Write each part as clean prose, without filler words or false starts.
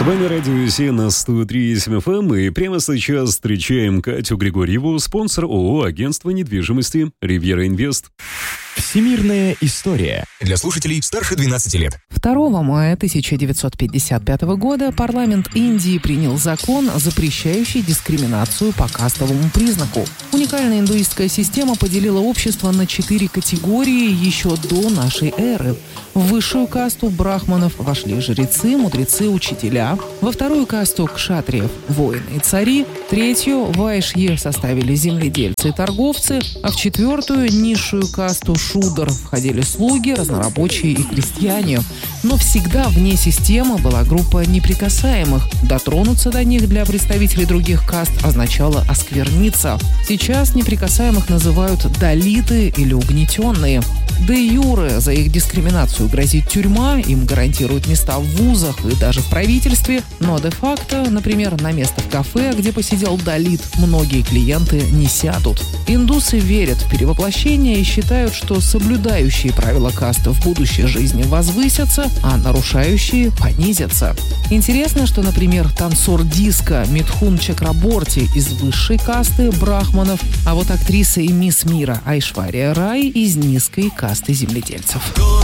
вами Радио Си на 103.7 FM, и прямо сейчас встречаем Катю Григорьеву, спонсор ООО агентства недвижимости «Ривьера Инвест». Всемирная история. Для слушателей старше 12 лет. 2 мая 1955 года парламент Индии принял закон, запрещающий дискриминацию по кастовому признаку. Уникальная индуистская система поделила общество на 4 категории еще до нашей эры. В высшую касту брахманов вошли жрецы, мудрецы, учителя. Во вторую касту кшатриев – воины и цари. Третью – вайшьи составили земледельцы и торговцы. А в четвертую, низшую касту шудр, входили слуги, разнорабочие и крестьяне. Но всегда вне системы была группа неприкасаемых. Дотронуться до них для представителей других каст означало оскверниться. Сейчас неприкасаемых называют далиты или угнетенные. Де юре за их дискриминацию грозит тюрьма, им гарантируют места в вузах и даже в правительстве. Но де-факто, например, на место в кафе, где посидел далит, многие клиенты не сядут. Индусы верят в перевоплощение и считают, что соблюдающие правила касты в будущей жизни возвысятся, а нарушающие понизятся. Интересно, что, например, танцор диско Митхун Чакраборти из высшей касты брахманов, а вот актриса и мисс мира Айшвария Рай из низкой касты земледельцев.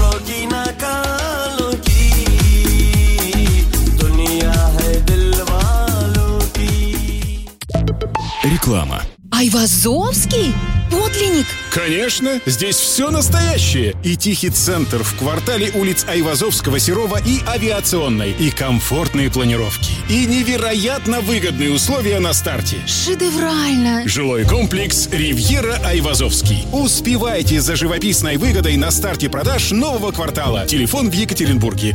Реклама. Айвазовский? Подлинник? Конечно, здесь все настоящее. И тихий центр в квартале улиц Айвазовского, Серова и Авиационной. И комфортные планировки. И невероятно выгодные условия на старте. Шедеврально! Жилой комплекс «Ривьера Айвазовский». Успевайте за живописной выгодой на старте продаж нового квартала. Телефон в Екатеринбурге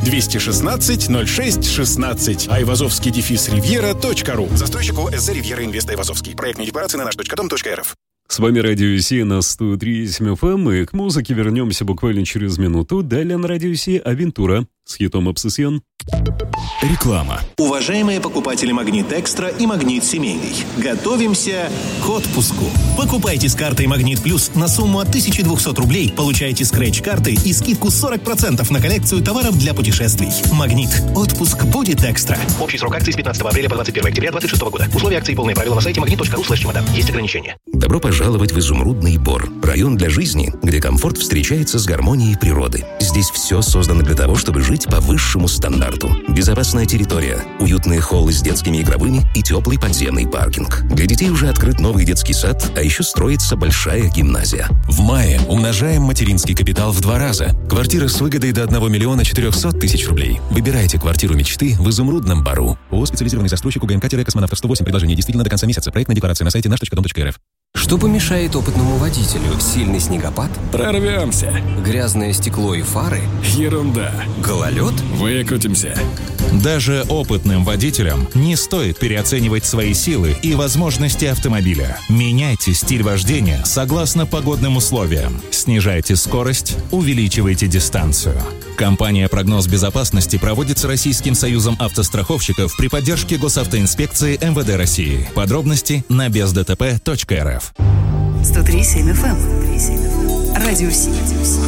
216-06-16. Айвазовский-ривьера.ру. Застройщик ОСЗ «Ривьера Инвест Айвазовский». Проектные декларации на наш.дом.рф. С вами Радио Си на 103.7 FM, и к музыке вернемся буквально через минуту. Далее на Радио Си «Авентура» с хитом «Обсессион». Реклама. Уважаемые покупатели «Магнит Экстра» и «Магнит Семейный», готовимся к отпуску. Покупайте с картой «Магнит Плюс» на сумму от 1200 рублей, получайте скретч-карты и скидку 40% на коллекцию товаров для путешествий. «Магнит». Отпуск будет экстра. Общий срок акции с 15 апреля по 21 октября 2026 года. Условия акции и полные правила на сайте magnet.ru/чемодан. Есть ограничения. Добро пожаловать в Изумрудный Бор. Район для жизни, где комфорт встречается с гармонией природы. Здесь все создано для того, чтобы жить по высшему стандарту. Безопасная территория, уютные холлы с детскими игровыми и теплый подземный паркинг. Для детей уже открыт новый детский сад, а еще строится большая гимназия. В мае умножаем материнский капитал в 2 раза. Квартира с выгодой до 1 400 000 рублей. Выбирайте квартиру мечты в Изумрудном Бару. ООО «Специализированный застройщик УГМК-Космонавтов 108». Предложение действительно до конца месяца. Проектная декларация на сайте наш.дом.рф. Что помешает опытному водителю? Сильный снегопад? Прорвемся. Грязное стекло и фары? Ерунда. Гололед? Выкрутимся. Даже опытным водителям не стоит переоценивать свои силы и возможности автомобиля. Меняйте стиль вождения согласно погодным условиям. Снижайте скорость, увеличивайте дистанцию. Компания «Прогноз безопасности» проводится Российским союзом автостраховщиков при поддержке Госавтоинспекции МВД России. Подробности на бездтп.рф. 103.7 FM. Радио Си.